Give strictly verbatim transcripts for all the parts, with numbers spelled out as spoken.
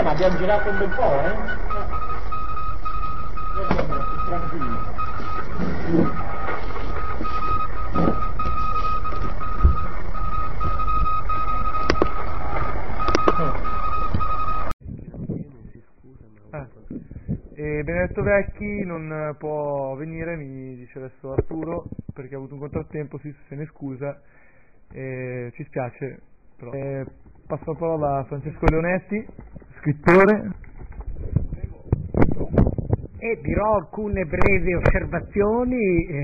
Eh, ma abbiamo girato un bel po', eh? Tranquillo. Ah. E Benedetto Vecchi non può venire, mi dice adesso Arturo, perché ha avuto un contrattempo, si, se ne scusa, e ci spiace, però. E passo la parola a Francesco Leonetti, scrittore. E dirò alcune brevi osservazioni eh,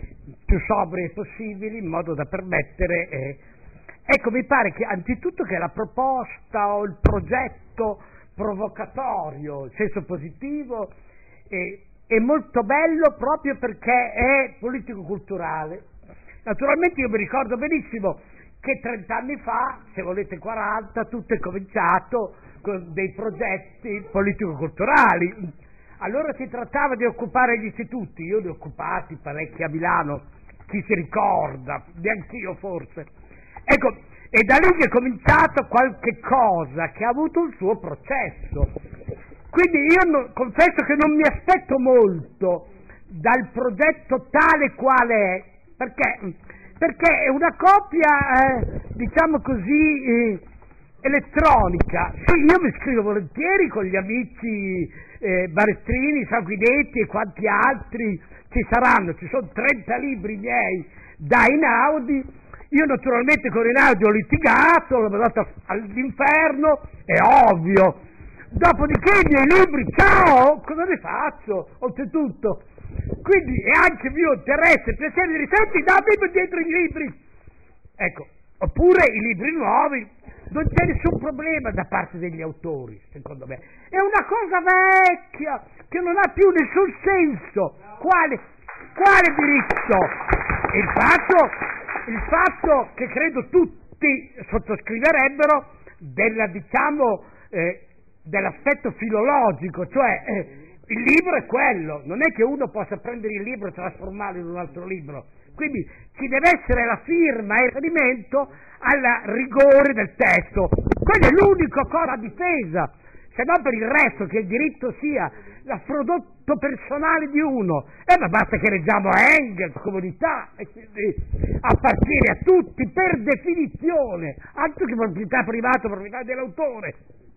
più sobrie possibili, in modo da permettere eh, ecco, mi pare che anzitutto che la proposta o il progetto provocatorio, in senso positivo, eh, è molto bello proprio perché è politico-culturale. Naturalmente io mi ricordo benissimo che trent'anni fa, se volete quaranta, tutto è cominciato con dei progetti politico-culturali. Allora si trattava di occupare gli istituti, io ne ho occupati parecchi a Milano, chi si ricorda, neanch'io forse. Ecco, e da lì è cominciato qualche cosa che ha avuto il suo processo. Quindi io non, confesso che non mi aspetto molto dal progetto tale quale è, perché, perché è una copia, eh, diciamo così, eh, elettronica. Sì, io mi scrivo volentieri con gli amici eh, Barestrini, Sanguinetti e quanti altri ci saranno, ci sono trenta libri miei da Einaudi. Io naturalmente con Einaudi ho litigato, l'ho mandato all'inferno, è ovvio. Dopodiché i miei libri, ciao, cosa ne faccio? Oltretutto. Quindi è anche mio interesse, piacere di risenti, dammi dietro i libri. Ecco, oppure i libri nuovi, non c'è nessun problema da parte degli autori, secondo me. È una cosa vecchia, che non ha più nessun senso. Quale, quale diritto? Il fatto... Il fatto che credo tutti sottoscriverebbero della, diciamo, eh, dell'aspetto filologico, cioè eh, il libro è quello, non è che uno possa prendere il libro e trasformarlo in un altro libro, quindi ci deve essere la firma e il riferimento al rigore del testo, quella è l'unica cosa a difesa, se no per il resto che il diritto sia il prodotto personale di uno, e eh, ma basta che leggiamo Engels, comunità, e quindi appartiene a tutti per definizione, altro che proprietà privata, proprietà dell'autore.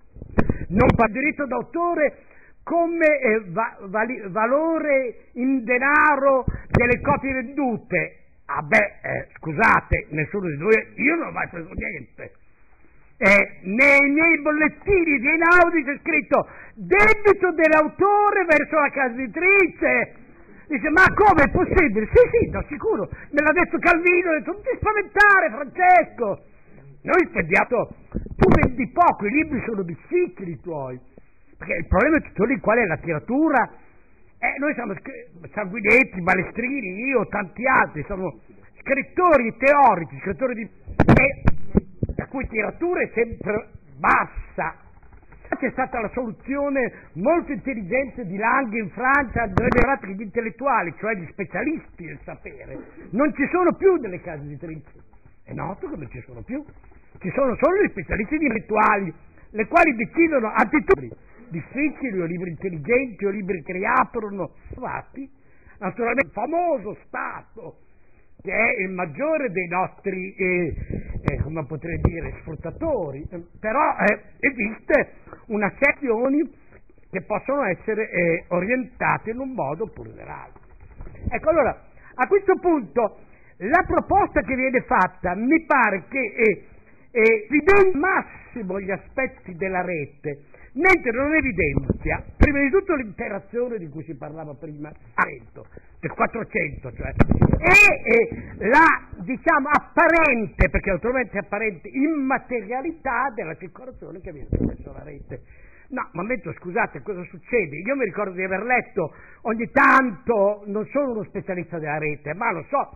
Non fa diritto d'autore come eh, va, vali, valore in denaro delle copie vendute. Ah beh, eh, scusate, nessuno di noi, io non ho mai preso niente. Eh, nei miei bollettini di Einaudi c'è scritto debito dell'autore verso la casa editrice. Dice, ma come è possibile? Sì, sì, no, sicuro, me l'ha detto Calvino, ha detto, non ti spaventare Francesco, noi spendiamo, tu vendi poco, i libri sono difficili i tuoi, perché il problema è tutto lì, qual è la tiratura? Eh, noi siamo Sanguinetti, Balestrini, io, tanti altri, siamo scrittori teorici, scrittori di... Eh, la cui tiratura è sempre bassa. C'è stata la soluzione molto intelligente di Lang in Francia, dove gli intellettuali, cioè gli specialisti del sapere, non ci sono più nelle case editrici. È noto che non ci sono più. Ci sono solo gli specialisti intellettuali, le quali decidono antitutto difficili o libri intelligenti o libri che riaprono. Naturalmente il famoso Stato, che è il maggiore dei nostri, eh, eh, come potrei dire, sfruttatori, eh, però eh, esiste una sezioni che possono essere eh, orientate in un modo oppure nell'altro. Ecco, allora, a questo punto, la proposta che viene fatta mi pare che eh, eh, evidenzia al massimo gli aspetti della rete, mentre non evidenzia, prima di tutto, l'interazione di cui si parlava prima, del quattrocento, cioè, e, e la, diciamo, apparente, perché naturalmente è apparente, immaterialità della circolazione che viene attraverso la rete. No, momento, scusate, cosa succede? Io mi ricordo di aver letto ogni tanto, non sono uno specialista della rete, ma lo so,